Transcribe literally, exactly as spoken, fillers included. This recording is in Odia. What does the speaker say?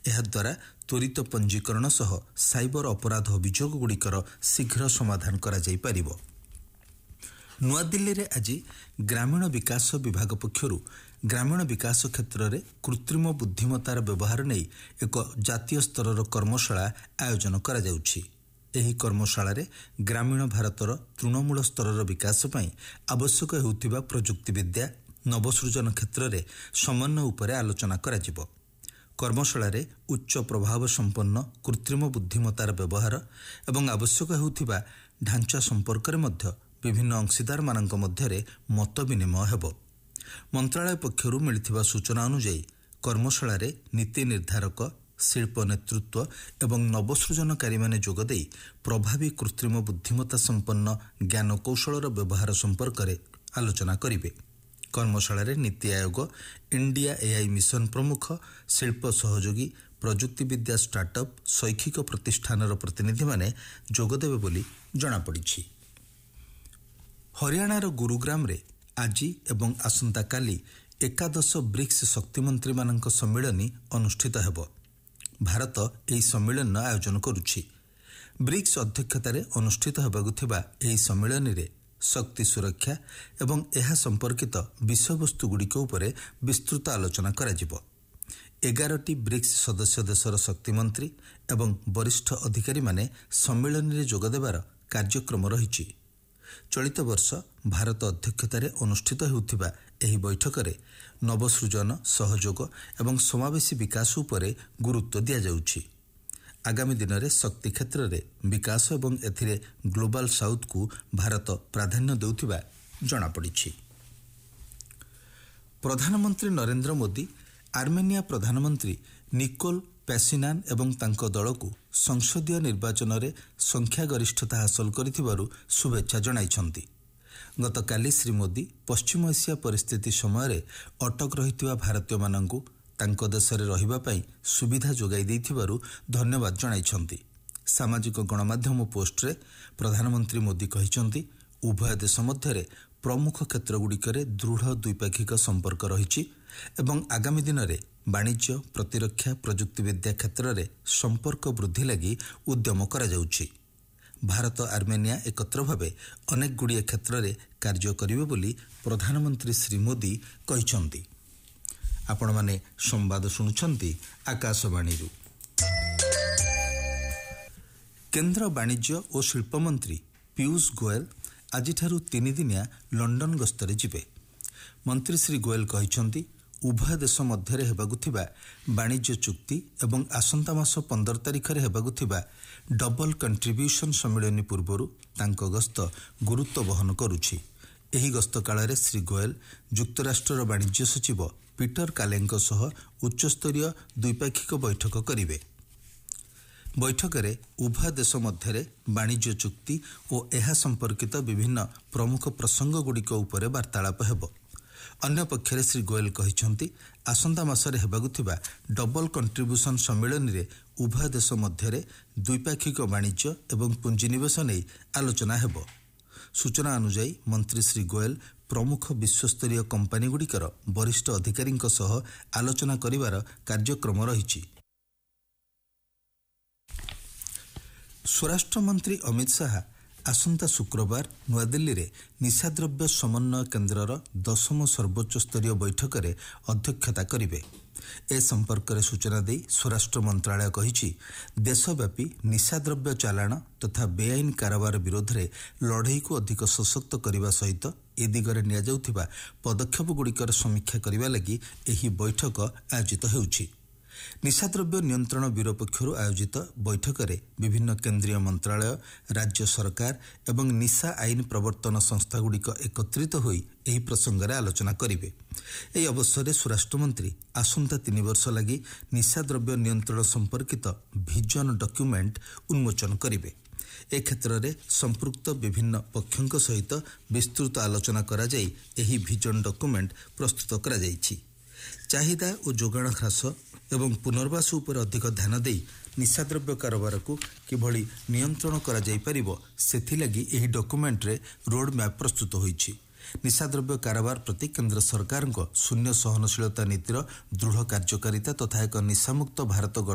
ଏହାଦ୍ୱାରା ତ୍ୱରିତ ପଞ୍ଜୀକରଣ ସହ ସାଇବର ଅପରାଧ ଅଭିଯୋଗଗୁଡ଼ିକର ଶୀଘ୍ର ସମାଧାନ କରାଯାଇପାରିବ। ନୂଆଦିଲ୍ଲୀରେ ଆଜି ଗ୍ରାମୀଣ ବିକାଶ ବିଭାଗ ପକ୍ଷରୁ ଗ୍ରାମୀଣ ବିକାଶ କ୍ଷେତ୍ରରେ କୃତ୍ରିମ ବୁଦ୍ଧିମତ୍ତାର ବ୍ୟବହାର ନେଇ ଏକ ଜାତୀୟ ସ୍ତରର କର୍ମଶାଳା ଆୟୋଜନ କରାଯାଉଛି। ଏହି କର୍ମଶାଳାରେ ଗ୍ରାମୀଣ ଭାରତର ତୃଣମୂଳ ସ୍ତରର ବିକାଶ ପାଇଁ ଆବଶ୍ୟକ ହେଉଥିବା ପ୍ରଯୁକ୍ତିବିଦ୍ୟା ନବସୃଜନ କ୍ଷେତ୍ରରେ ସମନ୍ୱୟ ଉପରେ ଆଲୋଚନା କରାଯିବ। କର୍ମଶାଳାରେ ଉଚ୍ଚ ପ୍ରଭାବ ସମ୍ପନ୍ନ କୃତ୍ରିମ ବୁଦ୍ଧିମତ୍ତାର ବ୍ୟବହାର ଏବଂ ଆବଶ୍ୟକ ହେଉଥିବା ଢାଞ୍ଚା ସମ୍ପର୍କରେ ମଧ୍ୟ ବିଭିନ୍ନ ଅଂଶୀଦାରମାନଙ୍କ ମଧ୍ୟରେ ମତ ବିନିମୟ ହେବ। ମନ୍ତ୍ରଣାଳୟ ପକ୍ଷରୁ ମିଳିଥିବା ସୂଚନା ଅନୁଯାୟୀ କର୍ମଶାଳାରେ ନୀତି ନିର୍ଦ୍ଧାରକ, ଶିଳ୍ପ ନେତୃତ୍ୱ ଏବଂ ନବସୃଜନକାରୀମାନେ ଯୋଗଦେଇ ପ୍ରଭାବୀ କୃତ୍ରିମ ବୁଦ୍ଧିମତ୍ତା ସମ୍ପନ୍ନ ଜ୍ଞାନକୌଶଳର ବ୍ୟବହାର ସମ୍ପର୍କରେ ଆଲୋଚନା କରିବେ। କର୍ମଶାଳାରେ NITI Aayog, India AI mission ପ୍ରମୁଖ, ଶିଳ୍ପ ସହଯୋଗୀ, ପ୍ରଯୁକ୍ତିବିଦ୍ୟା ଷ୍ଟାର୍ଟଅପ୍, ଶୈକ୍ଷିକ ପ୍ରତିଷ୍ଠାନର ପ୍ରତିନିଧିମାନେ ଯୋଗଦେବେ ବୋଲି ଜଣାପଡ଼ିଛି। ହରିୟାଣାର ଗୁରୁଗ୍ରାମରେ ଆଜି ଏବଂ ଆସନ୍ତାକାଲି ଏକାଦଶ ବ୍ରିକ୍ସ ଶକ୍ତିମନ୍ତ୍ରୀମାନଙ୍କ ସମ୍ମିଳନୀ ଅନୁଷ୍ଠିତ ହେବ। ଭାରତ ଏହି ସମ୍ମିଳନୀର ଆୟୋଜନ କରୁଛି। ବ୍ରିକ୍ସ ଅଧ୍ୟକ୍ଷତାରେ ଅନୁଷ୍ଠିତ ହେବାକୁ ଥିବା ଏହି ସମ୍ମିଳନୀରେ ଶକ୍ତି ସୁରକ୍ଷା ଏବଂ ଏହା ସମ୍ପର୍କିତ ବିଷୟବସ୍ତୁଗୁଡ଼ିକ ଉପରେ ବିସ୍ତୃତ ଆଲୋଚନା କରାଯିବ। ଏଗାରଟି ବ୍ରିକ୍ସ ସଦସ୍ୟ ଦେଶର ଶକ୍ତିମନ୍ତ୍ରୀ ଏବଂ ବରିଷ୍ଠ ଅଧିକାରୀମାନେ ସମ୍ମିଳନୀରେ ଯୋଗଦେବାର କାର୍ଯ୍ୟକ୍ରମ ରହିଛି। ଚଳିତ ବର୍ଷ ଭାରତ ଅଧ୍ୟକ୍ଷତାରେ ଅନୁଷ୍ଠିତ ହେଉଥିବା ଏହି ବୈଠକରେ ନବସୃଜନ, ସହଯୋଗ ଏବଂ ସମାବେଶୀ ବିକାଶ ଉପରେ ଗୁରୁତ୍ୱ ଦିଆଯାଉଛି। ଆଗାମୀ ଦିନରେ ଶକ୍ତି କ୍ଷେତ୍ରରେ ବିକାଶ ଏବଂ ଏଥିରେ ଗ୍ଲୋବାଲ ସାଉଥକୁ ଭାରତ ପ୍ରାଧାନ୍ୟ ଦେଉଥିବା ଜଣାପଡ଼ିଛି। ପ୍ରଧାନମନ୍ତ୍ରୀ ନରେନ୍ଦ୍ର ମୋଦି ଆର୍ମେନିଆ ପ୍ରଧାନମନ୍ତ୍ରୀ ନିକୋଲ ପ୍ୟାସିନାନ୍ ଏବଂ ତାଙ୍କ ଦଳକୁ ସଂସଦୀୟ ନିର୍ବାଚନରେ ସଂଖ୍ୟାଗରିଷ୍ଠତା ହାସଲ କରିଥିବାରୁ ଶୁଭେଚ୍ଛା ଜଣାଇଛନ୍ତି। ଗତକାଲି ଶ୍ରୀ ମୋଦି ପଶ୍ଚିମ ଏସିଆ ପରିସ୍ଥିତି ସମୟରେ ଅଟକ ରହିଥିବା ଭାରତୀୟମାନଙ୍କୁ ତାଙ୍କ ଦେଶରେ ରହିବା ପାଇଁ ସୁବିଧା ଯୋଗାଇ ଦେଇଥିବାରୁ ଧନ୍ୟବାଦ ଜଣାଇଛନ୍ତି। ସାମାଜିକ ଗଣମାଧ୍ୟମ ପୋଷ୍ଟରେ ପ୍ରଧାନମନ୍ତ୍ରୀ ମୋଦି କହିଛନ୍ତି, ଉଭୟ ଦେଶ ମଧ୍ୟରେ ପ୍ରମୁଖ କ୍ଷେତ୍ରଗୁଡ଼ିକରେ ଦୃଢ଼ ଦ୍ୱିପାକ୍ଷିକ ସମ୍ପର୍କ ରହିଛି ଏବଂ ଆଗାମୀ ଦିନରେ ବାଣିଜ୍ୟ, ପ୍ରତିରକ୍ଷା, ପ୍ରଯୁକ୍ତିବିଦ୍ୟା କ୍ଷେତ୍ରରେ ସମ୍ପର୍କ ବୃଦ୍ଧି ଲାଗି ଉଦ୍ୟମ କରାଯାଉଛି। ଭାରତ ଆର୍ମେନିଆ ଏକତ୍ର ଭାବେ ଅନେକଗୁଡ଼ିଏ କ୍ଷେତ୍ରରେ କାର୍ଯ୍ୟ କରିବେ ବୋଲି ପ୍ରଧାନମନ୍ତ୍ରୀ ଶ୍ରୀ ମୋଦି କହିଛନ୍ତି। ଆପଣମାନେ ସମ୍ବାଦ ଶୁଣୁଛନ୍ତି ଆକାଶବାଣୀରୁ। କେନ୍ଦ୍ର ବାଣିଜ୍ୟ ଓ ଶିଳ୍ପ ମନ୍ତ୍ରୀ ପୀୟୂଷ ଗୋୟଲ ଆଜିଠାରୁ ତିନିଦିନିଆ ଲଣ୍ଡନ ଗସ୍ତରେ ଯିବେ। ମନ୍ତ୍ରୀ ଶ୍ରୀ ଗୋୟଲ କହିଛନ୍ତି, ଉଭୟ ଦେଶ ମଧ୍ୟରେ ହେବାକୁ ଥିବା ବାଣିଜ୍ୟ ଚୁକ୍ତି ଏବଂ ଆସନ୍ତା ମାସ ପନ୍ଦର ତାରିଖରେ ହେବାକୁ ଥିବା ଡବଲ କଣ୍ଟ୍ରିବ୍ୟୁସନ ସମ୍ମିଳନୀ ପୂର୍ବରୁ ତାଙ୍କ ଗସ୍ତ ଗୁରୁତ୍ୱ ବହନ କରୁଛି। ଏହି ଗସ୍ତ କାଳରେ ଶ୍ରୀ ଗୋୟଲ ଯୁକ୍ତରାଷ୍ଟ୍ରର ବାଣିଜ୍ୟ ସଚିବ ପିଟର କାଲେଙ୍କ ସହ ଉଚ୍ଚସ୍ତରୀୟ ଦ୍ୱିପାକ୍ଷିକ ବୈଠକ କରିବେ। ବୈଠକରେ ଉଭୟ ଦେଶ ମଧ୍ୟରେ ବାଣିଜ୍ୟ ଚୁକ୍ତି ଓ ଏହା ସମ୍ପର୍କିତ ବିଭିନ୍ନ ପ୍ରମୁଖ ପ୍ରସଙ୍ଗଗୁଡ଼ିକ ଉପରେ ବାର୍ତ୍ତାଳାପ ହେବ। ଅନ୍ୟପକ୍ଷରେ ଶ୍ରୀ ଗୋୟଲ କହିଛନ୍ତି, ଆସନ୍ତା ମାସରେ ହେବାକୁ ଥିବା ଡବଲ କଣ୍ଟ୍ରିବ୍ୟୁସନ ସମ୍ମିଳନୀରେ ଉଭୟ ଦେଶ ମଧ୍ୟରେ ଦ୍ୱିପାକ୍ଷିକ ବାଣିଜ୍ୟ ଏବଂ ପୁଞ୍ଜିନିବେଶ ନେଇ ଆଲୋଚନା ହେବ। ସୂଚନା ଅନୁଯାୟୀ ମନ୍ତ୍ରୀ ଶ୍ରୀ ଗୋୟଲ ପ୍ରମୁଖ ବିଶ୍ୱସ୍ତରୀୟ କମ୍ପାନୀଗୁଡ଼ିକର ବରିଷ୍ଠ ଅଧିକାରୀଙ୍କ ସହ ଆଲୋଚନା କରିବାର କାର୍ଯ୍ୟକ୍ରମ ରହିଛି। ସ୍ୱରାଷ୍ଟ୍ରମନ୍ତ୍ରୀ ଅମିତ ଶାହା ଆସନ୍ତା ଶୁକ୍ରବାର ନୂଆଦିଲ୍ଲୀରେ ନିଶାଦ୍ରବ୍ୟ ସମନ୍ୱୟ କେନ୍ଦ୍ରର ଦଶମ ସର୍ବୋଚ୍ଚ ସ୍ତରୀୟ ବୈଠକରେ ଅଧ୍ୟକ୍ଷତା କରିବେ। ଏ ସମ୍ପର୍କରେ ସୂଚନା ଦେଇ ସ୍ୱରାଷ୍ଟ୍ର ମନ୍ତ୍ରଣାଳୟ କହିଛି, ଦେଶବ୍ୟାପୀ ନିଶାଦ୍ରବ୍ୟ ଚାଲାଣ ତଥା ବେଆଇନ କାରବାର ବିରୋଧରେ ଲଢ଼େଇକୁ ଅଧିକ ସଶକ୍ତ କରିବା ସହିତ ଏ ଦିଗରେ ନିଆଯାଉଥିବା ପଦକ୍ଷେପଗୁଡ଼ିକର ସମୀକ୍ଷା କରିବା ଲାଗି ଏହି ବୈଠକ ଆୟୋଜିତ ହେଉଛି। ନିଶାଦ୍ରବ୍ୟ ନିୟନ୍ତ୍ରଣ ବ୍ୟୁରୋ ପକ୍ଷରୁ ଆୟୋଜିତ ବୈଠକରେ ବିଭିନ୍ନ କେନ୍ଦ୍ରୀୟ ମନ୍ତ୍ରଣାଳୟ, ରାଜ୍ୟ ସରକାର ଏବଂ ନିଶା ଆଇନ ପ୍ରବର୍ତ୍ତନ ସଂସ୍ଥାଗୁଡ଼ିକ ଏକତ୍ରିତ ହୋଇ ଏହି ପ୍ରସଙ୍ଗରେ ଆଲୋଚନା କରିବେ। ଏହି ଅବସରରେ ସ୍ୱରାଷ୍ଟ୍ରମନ୍ତ୍ରୀ ଆସନ୍ତା ତିନି ବର୍ଷ ଲାଗି ନିଶାଦ୍ରବ୍ୟ ନିୟନ୍ତ୍ରଣ ସମ୍ପର୍କିତ ଭିଜନ ଡକ୍ୟୁମେଣ୍ଟ ଉନ୍ମୋଚନ କରିବେ। ଏ କ୍ଷେତ୍ରରେ ସମ୍ପୃକ୍ତ ବିଭିନ୍ନ ପକ୍ଷଙ୍କ ସହିତ ବିସ୍ତୃତ ଆଲୋଚନା କରାଯାଇ ଏହି ଭିଜନ ଡକ୍ୟୁମେଣ୍ଟ ପ୍ରସ୍ତୁତ କରାଯାଇଛି। ଚାହିଦା ଓ ଯୋଗାଣ ହ୍ରାସ ଏବଂ ପୁନର୍ବାସ ଉପରେ ଅଧିକ ଧ୍ୟାନ ଦେଇ ନିଶାଦ୍ରବ୍ୟ କାରବାରକୁ କିଭଳି ନିୟନ୍ତ୍ରଣ କରାଯାଇପାରିବ ସେଥିଲାଗି ଏହି ଡକ୍ୟୁମେଣ୍ଟରେ ରୋଡ୍ ମ୍ୟାପ୍ ପ୍ରସ୍ତୁତ ହୋଇଛି। ନିଶାଦ୍ରବ୍ୟ କାରବାର ପ୍ରତି କେନ୍ଦ୍ର ସରକାରଙ୍କ ଶୂନ୍ୟ ସହନଶୀଳତା ନୀତିର ଦୃଢ଼ କାର୍ଯ୍ୟକାରିତା ତଥା ଏକ ନିଶାମୁକ୍ତ ଭାରତ